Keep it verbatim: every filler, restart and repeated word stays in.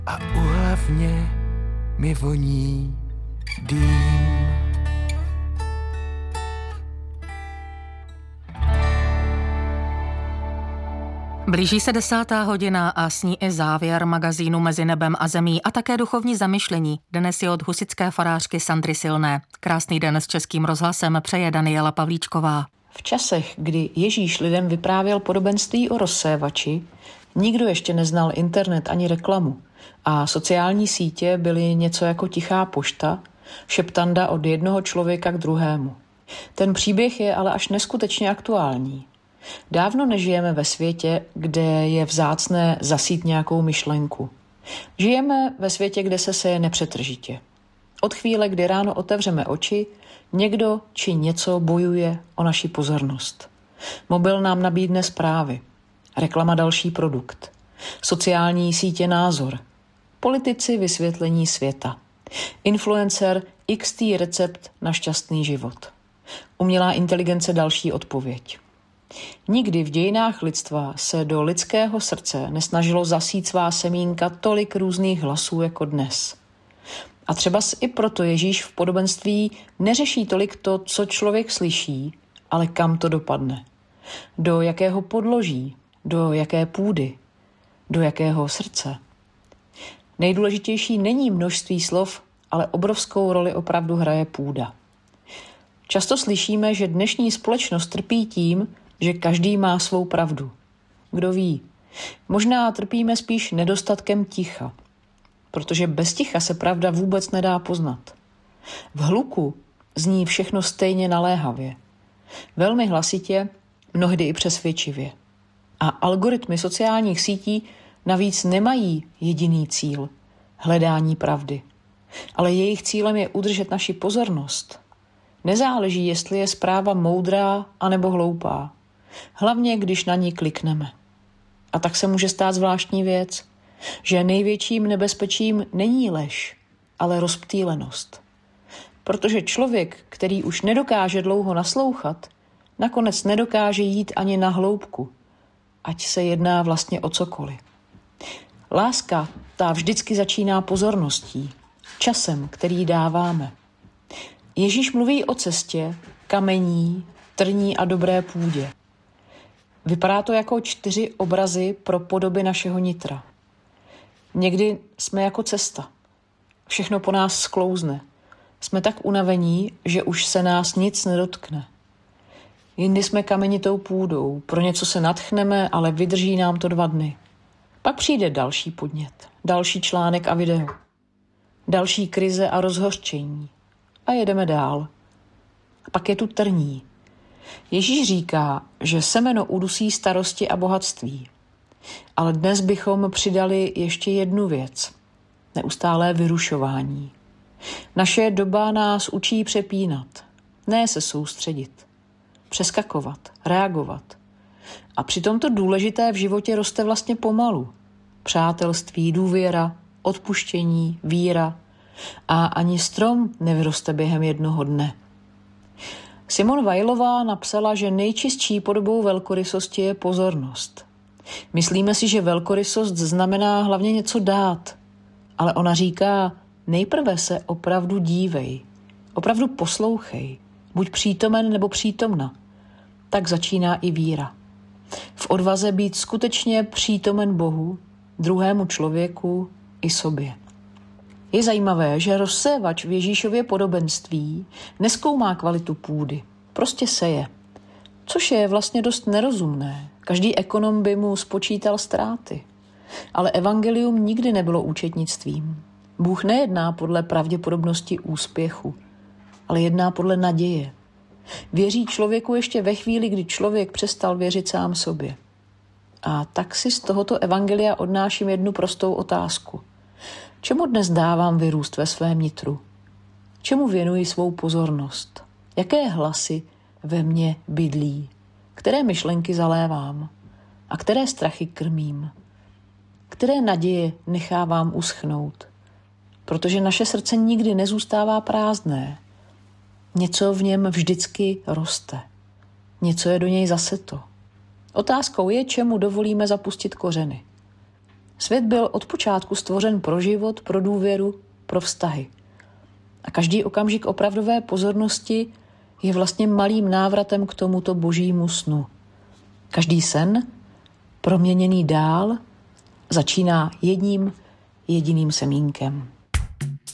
A uhlavně mi voní dým. Blíží se desátá hodina a s ní i závěr magazínu Mezi nebem a zemí a také duchovní zamyšlení. Dnes je od husitské farářky Sandry Silné. Krásný den s Českým rozhlasem přeje Daniela Pavlíčková. V časech, kdy Ježíš lidem vyprávěl podobenství o rozsévači, nikdo ještě neznal internet ani reklamu a sociální sítě byly něco jako tichá pošta, šeptanda od jednoho člověka k druhému. Ten příběh je ale až neskutečně aktuální. Dávno nežijeme ve světě, kde je vzácné zasít nějakou myšlenku. Žijeme ve světě, kde se seje nepřetržitě. Od chvíle, kdy ráno otevřeme oči, někdo či něco bojuje o naši pozornost. Mobil nám nabídne zprávy, reklama další produkt, sociální sítě názor, politici vysvětlení světa, influencer iks té recept na šťastný život, umělá inteligence další odpověď. Nikdy v dějinách lidstva se do lidského srdce nesnažilo zasít svá semínka tolik různých hlasů jako dnes. A třeba i proto Ježíš v podobenství neřeší tolik to, co člověk slyší, ale kam to dopadne. Do jakého podloží, do jaké půdy, do jakého srdce. Nejdůležitější není množství slov, ale obrovskou roli opravdu hraje půda. Často slyšíme, že dnešní společnost trpí tím, že každý má svou pravdu. Kdo ví, možná trpíme spíš nedostatkem ticha, protože bez ticha se pravda vůbec nedá poznat. V hluku zní všechno stejně naléhavě, velmi hlasitě, mnohdy i přesvědčivě. A algoritmy sociálních sítí navíc nemají jediný cíl, hledání pravdy, ale jejich cílem je udržet naši pozornost. Nezáleží, jestli je zpráva moudrá anebo hloupá, hlavně když na ní klikneme. A tak se může stát zvláštní věc, že největším nebezpečím není lež, ale rozptýlenost. Protože člověk, který už nedokáže dlouho naslouchat, nakonec nedokáže jít ani na hloubku, ať se jedná vlastně o cokoliv. Láska, ta vždycky začíná pozorností, časem, který dáváme. Ježíš mluví o cestě, kamení, trní a dobré půdě. Vypadá to jako čtyři obrazy pro podoby našeho nitra. Někdy jsme jako cesta. Všechno po nás sklouzne. Jsme tak unavení, že už se nás nic nedotkne. Jindy jsme kamenitou půdou. Pro něco se nadchneme, ale vydrží nám to dva dny. Pak přijde další podnět, další článek a video. Další krize a rozhořčení. A jedeme dál. A pak je tu trní. Ježíš říká, že semeno udusí starosti a bohatství. Ale dnes bychom přidali ještě jednu věc. Neustálé vyrušování. Naše doba nás učí přepínat. Ne se soustředit. Přeskakovat, reagovat. A přitom to důležité v životě roste vlastně pomalu. Přátelství, důvěra, odpuštění, víra. A ani strom nevyroste během jednoho dne. Simone Weilová napsala, že nejčistší podobou velkorysosti je pozornost. Myslíme si, že velkorysost znamená hlavně něco dát, ale ona říká, nejprve se opravdu dívej, opravdu poslouchej, buď přítomen nebo přítomna. Tak začíná i víra. V odvaze být skutečně přítomen Bohu, druhému člověku i sobě. Je zajímavé, že rozsévač v Ježíšově podobenství nezkoumá kvalitu půdy, prostě seje. Což je vlastně dost nerozumné. Každý ekonom by mu spočítal ztráty. Ale evangelium nikdy nebylo účetnictvím. Bůh nejedná podle pravděpodobnosti úspěchu, ale jedná podle naděje. Věří člověku ještě ve chvíli, kdy člověk přestal věřit sám sobě. A tak si z tohoto evangelia odnáším jednu prostou otázku. Čemu dnes dávám vyrůst ve svém nitru? Čemu věnuji svou pozornost? Jaké hlasy ve mně bydlí? Které myšlenky zalévám? A které strachy krmím? Které naděje nechávám uschnout? Protože naše srdce nikdy nezůstává prázdné. Něco v něm vždycky roste. Něco je do něj zaseto. Otázkou je, čemu dovolíme zapustit kořeny. Svět byl od počátku stvořen pro život, pro důvěru, pro vztahy. A každý okamžik opravdové pozornosti je vlastně malým návratem k tomuto božímu snu. Každý sen, proměněný dál, začíná jedním jediným semínkem.